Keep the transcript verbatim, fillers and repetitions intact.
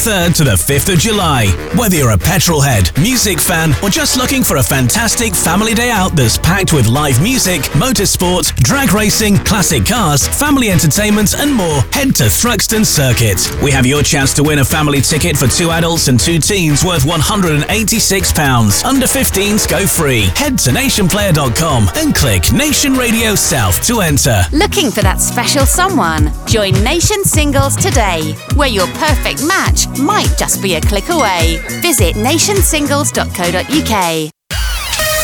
third to the fifth of July. Whether you're a petrolhead, music fan, or just looking for a fantastic family day out that's packed with live music, motorsport, drag racing, classic cars, family entertainment, and more, head to Thruxton Circuit. We have your chance to win a family ticket for two adults and two teens worth one hundred eighty-six pounds. Under fifteens go free. Head to nation player dot com and click Nation Radio South to enter. Looking for that special someone? Join Nation Singles today, where your perfect match might just be a click away. Visit nation singles dot co dot uk.